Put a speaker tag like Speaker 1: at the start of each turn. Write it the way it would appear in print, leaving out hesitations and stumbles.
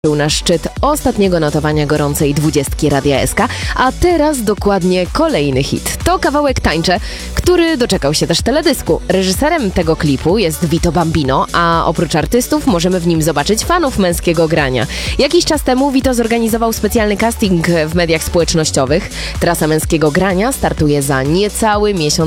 Speaker 1: na szczyt ostatniego notowania gorącej 20 Radia SK, a teraz dokładnie kolejny hit. To kawałek Tańczę, który doczekał się też teledysku. Reżyserem tego klipu jest Vito Bambino, a oprócz artystów możemy w nim zobaczyć fanów męskiego grania. Jakiś czas temu Vito zorganizował specjalny casting w mediach społecznościowych. Trasa męskiego grania startuje za niecały miesiąc